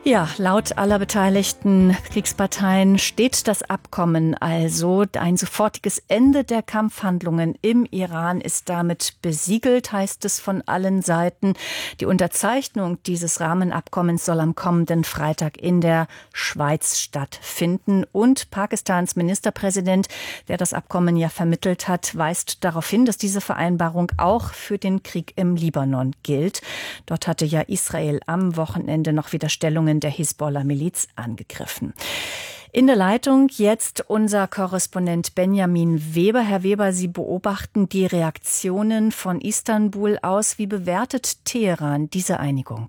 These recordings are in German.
Ja, laut aller beteiligten Kriegsparteien steht das Abkommen also. Ein sofortiges Ende der Kampfhandlungen im Iran ist damit besiegelt, heißt es von allen Seiten. Die Unterzeichnung dieses Rahmenabkommens soll am kommenden Freitag in der Schweiz stattfinden. Und Pakistans Ministerpräsident, der das Abkommen ja vermittelt hat, weist darauf hin, dass diese Vereinbarung auch für den Krieg im Libanon gilt. Dort hatte ja Israel am Wochenende noch wieder Stellungen der Hisbollah-Miliz angegriffen. In der Leitung jetzt unser Korrespondent Benjamin Weber. Herr Weber, Sie beobachten die Reaktionen von Istanbul aus. Wie bewertet Teheran diese Einigung?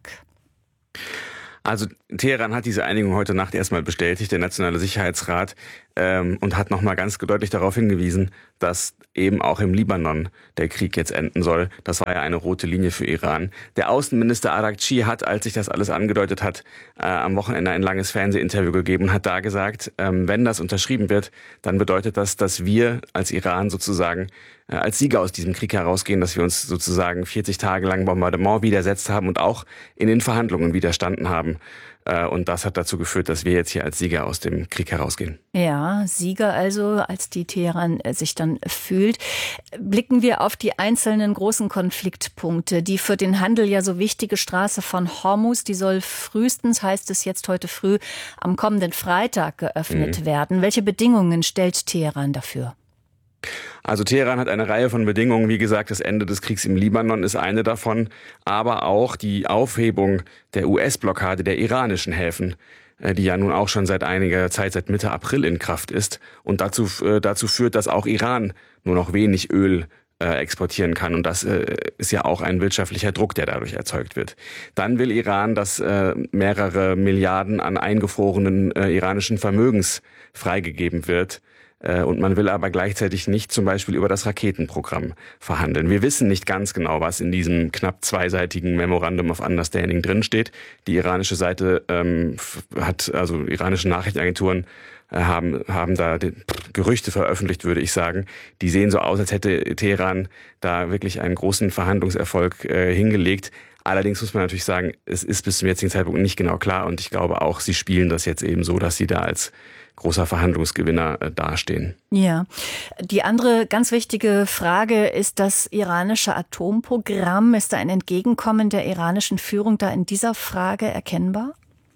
Also Teheran hat diese Einigung heute Nacht erstmal bestätigt, der Nationale Sicherheitsrat, und hat nochmal ganz deutlich darauf hingewiesen, dass eben auch im Libanon der Krieg jetzt enden soll. Das war ja eine rote Linie für Iran. Der Außenminister Araghchi hat, als sich das alles angedeutet hat, am Wochenende ein langes Fernsehinterview gegeben und hat da gesagt, wenn das unterschrieben wird, dann bedeutet das, dass wir als Iran sozusagen als Sieger aus diesem Krieg herausgehen, dass wir uns sozusagen 40 Tage lang Bombardement widersetzt haben und auch in den Verhandlungen widerstanden haben. Und das hat dazu geführt, dass wir jetzt hier als Sieger aus dem Krieg herausgehen. Ja, Sieger also, als die Teheran sich dann fühlt. Blicken wir auf die einzelnen großen Konfliktpunkte. Die für den Handel ja so wichtige Straße von Hormuz, die soll frühestens, heißt es jetzt heute früh, am kommenden Freitag geöffnet werden. Welche Bedingungen stellt Teheran dafür? Also Teheran hat eine Reihe von Bedingungen. Wie gesagt, das Ende des Kriegs im Libanon ist eine davon, aber auch die Aufhebung der US-Blockade der iranischen Häfen, die ja nun auch schon seit einiger Zeit, seit Mitte April in Kraft ist und dazu führt, dass auch Iran nur noch wenig Öl exportieren kann. Und das ist ja auch ein wirtschaftlicher Druck, der dadurch erzeugt wird. Dann will Iran, dass mehrere Milliarden an eingefrorenen iranischen Vermögens freigegeben wird. Und man will aber gleichzeitig nicht zum Beispiel über das Raketenprogramm verhandeln. Wir wissen nicht ganz genau, was in diesem knapp zweiseitigen Memorandum of Understanding drinsteht. Die iranische Seite also iranische Nachrichtenagenturen haben da Gerüchte veröffentlicht, würde ich sagen. Die sehen so aus, als hätte Teheran da wirklich einen großen Verhandlungserfolg hingelegt. Allerdings muss man natürlich sagen, es ist bis zum jetzigen Zeitpunkt nicht genau klar. Und ich glaube auch, sie spielen das jetzt eben so, dass sie da als großer Verhandlungsgewinner dastehen. Ja, die andere ganz wichtige Frage ist das iranische Atomprogramm. Ist da ein Entgegenkommen der iranischen Führung da in dieser Frage erkennbar?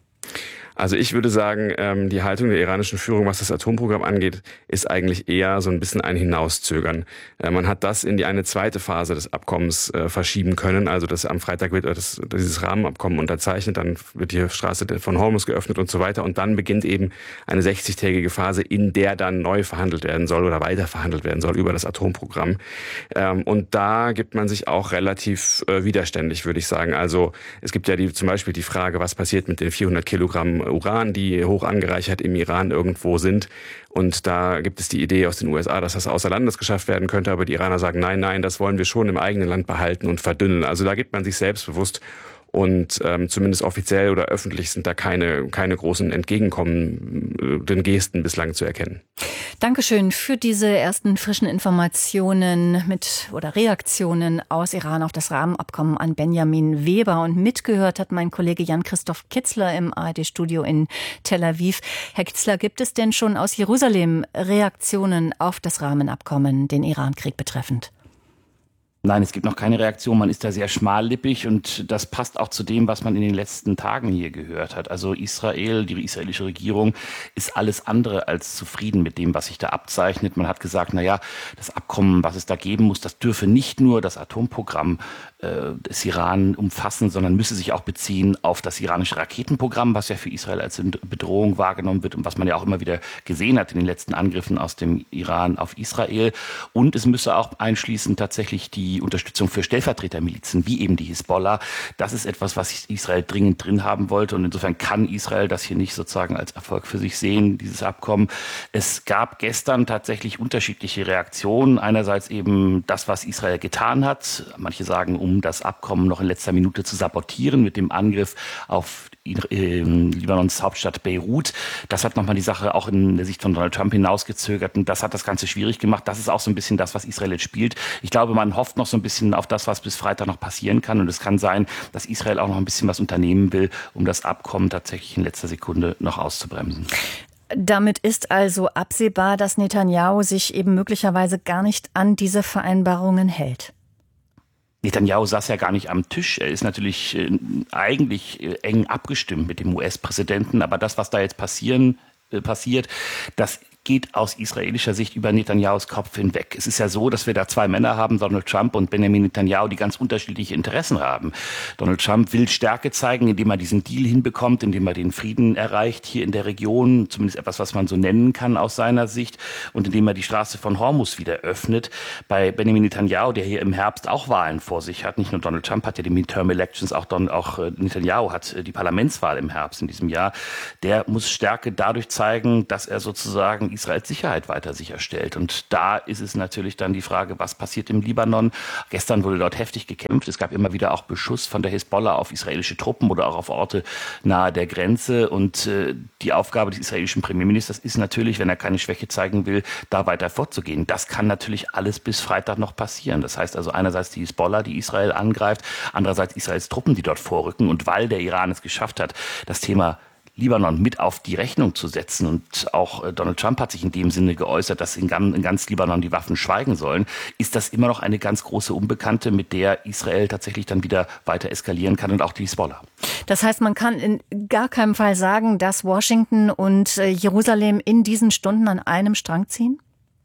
Also ich würde sagen, die Haltung der iranischen Führung, was das Atomprogramm angeht, ist eigentlich eher so ein bisschen ein Hinauszögern. Man hat das in eine zweite Phase des Abkommens verschieben können. Also am Freitag wird dieses Rahmenabkommen unterzeichnet, dann wird die Straße von Hormuz geöffnet und so weiter. Und dann beginnt eben eine 60-tägige Phase, in der dann neu verhandelt werden soll oder weiter verhandelt werden soll über das Atomprogramm. Und da gibt man sich auch relativ widerständig, würde ich sagen. Also es gibt ja zum Beispiel die Frage, was passiert mit den 400 Kilogramm Uran, die hoch angereichert im Iran irgendwo sind. Und da gibt es die Idee aus den USA, dass das außer Landes geschafft werden könnte. Aber die Iraner sagen, nein, das wollen wir schon im eigenen Land behalten und verdünnen. Also da gibt man sich selbstbewusst. Und zumindest offiziell oder öffentlich sind da keine großen entgegenkommenden Gesten bislang zu erkennen. Dankeschön für diese ersten frischen Informationen Reaktionen aus Iran auf das Rahmenabkommen an Benjamin Weber. Und mitgehört hat mein Kollege Jan-Christoph Kitzler im ARD-Studio in Tel Aviv. Herr Kitzler, gibt es denn schon aus Jerusalem Reaktionen auf das Rahmenabkommen, den Iran-Krieg betreffend? Nein, es gibt noch keine Reaktion. Man ist da sehr schmallippig und das passt auch zu dem, was man in den letzten Tagen hier gehört hat. Also die israelische Regierung ist alles andere als zufrieden mit dem, was sich da abzeichnet. Man hat gesagt, das Abkommen, was es da geben muss, das dürfe nicht nur das Atomprogramm des Iran umfassen, sondern müsse sich auch beziehen auf das iranische Raketenprogramm, was ja für Israel als Bedrohung wahrgenommen wird und was man ja auch immer wieder gesehen hat in den letzten Angriffen aus dem Iran auf Israel. Und es müsse auch einschließen tatsächlich die Unterstützung für Stellvertretermilizen, wie eben die Hisbollah. Das ist etwas, was Israel dringend drin haben wollte. Und insofern kann Israel das hier nicht sozusagen als Erfolg für sich sehen, dieses Abkommen. Es gab gestern tatsächlich unterschiedliche Reaktionen. Einerseits eben das, was Israel getan hat. Manche sagen, um das Abkommen noch in letzter Minute zu sabotieren mit dem Angriff auf Libanons Hauptstadt Beirut. Das hat nochmal die Sache auch in der Sicht von Donald Trump hinausgezögert und das hat das Ganze schwierig gemacht. Das ist auch so ein bisschen das, was Israel jetzt spielt. Ich glaube, man hofft noch so ein bisschen auf das, was bis Freitag noch passieren kann und es kann sein, dass Israel auch noch ein bisschen was unternehmen will, um das Abkommen tatsächlich in letzter Sekunde noch auszubremsen. Damit ist also absehbar, dass Netanyahu sich eben möglicherweise gar nicht an diese Vereinbarungen hält. Netanyahu saß ja gar nicht am Tisch. Er ist natürlich eigentlich eng abgestimmt mit dem US-Präsidenten. Aber das, was da jetzt passiert, das geht aus israelischer Sicht über Netanyahus Kopf hinweg. Es ist ja so, dass wir da zwei Männer haben, Donald Trump und Benjamin Netanyahu, die ganz unterschiedliche Interessen haben. Donald Trump will Stärke zeigen, indem er diesen Deal hinbekommt, indem er den Frieden erreicht hier in der Region, zumindest etwas, was man so nennen kann aus seiner Sicht, und indem er die Straße von Hormuz wieder öffnet. Bei Benjamin Netanyahu, der hier im Herbst auch Wahlen vor sich hat, nicht nur Donald Trump hat ja die Midterm Elections, auch Netanyahu hat die Parlamentswahl im Herbst in diesem Jahr, der muss Stärke dadurch zeigen, dass er sozusagen Israels Sicherheit weiter sicherstellt. Und da ist es natürlich dann die Frage, was passiert im Libanon? Gestern wurde dort heftig gekämpft. Es gab immer wieder auch Beschuss von der Hisbollah auf israelische Truppen oder auch auf Orte nahe der Grenze. Und die Aufgabe des israelischen Premierministers ist natürlich, wenn er keine Schwäche zeigen will, da weiter vorzugehen. Das kann natürlich alles bis Freitag noch passieren. Das heißt also einerseits die Hisbollah, die Israel angreift, andererseits Israels Truppen, die dort vorrücken. Und weil der Iran es geschafft hat, das Thema Libanon mit auf die Rechnung zu setzen. Und auch Donald Trump hat sich in dem Sinne geäußert, dass in ganz Libanon die Waffen schweigen sollen. Ist das immer noch eine ganz große Unbekannte, mit der Israel tatsächlich dann wieder weiter eskalieren kann und auch die Hisbollah? Das heißt, man kann in gar keinem Fall sagen, dass Washington und Jerusalem in diesen Stunden an einem Strang ziehen?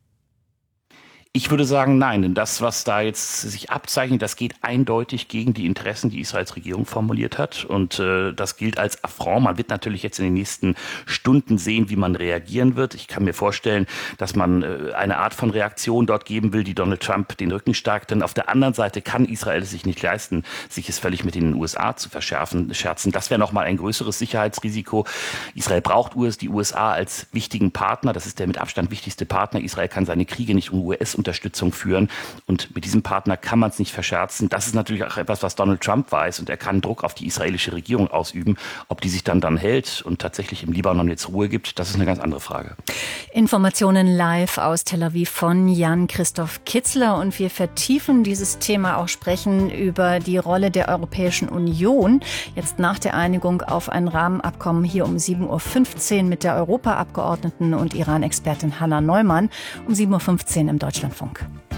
Ich würde sagen, nein, denn das, was da jetzt sich abzeichnet, das geht eindeutig gegen die Interessen, die Israels Regierung formuliert hat. Und das gilt als Affront. Man wird natürlich jetzt in den nächsten Stunden sehen, wie man reagieren wird. Ich kann mir vorstellen, dass man eine Art von Reaktion dort geben will, die Donald Trump den Rücken stärkt. Denn auf der anderen Seite kann Israel es sich nicht leisten, sich es völlig mit den USA zu scherzen. Das wäre nochmal ein größeres Sicherheitsrisiko. Israel braucht die USA als wichtigen Partner. Das ist der mit Abstand wichtigste Partner. Israel kann seine Kriege nicht um US-Unterstützung führen. Und mit diesem Partner kann man es nicht verscherzen. Das ist natürlich auch etwas, was Donald Trump weiß. Und er kann Druck auf die israelische Regierung ausüben. Ob die sich dann hält und tatsächlich im Libanon jetzt Ruhe gibt, das ist eine ganz andere Frage. Informationen live aus Tel Aviv von Jan-Christoph Kitzler. Und wir vertiefen dieses Thema, auch sprechen über die Rolle der Europäischen Union. Jetzt nach der Einigung auf ein Rahmenabkommen hier um 7.15 Uhr mit der Europaabgeordneten und Iran-Expertin Hanna Neumann. Um 7.15 Uhr im Deutschlandfunk.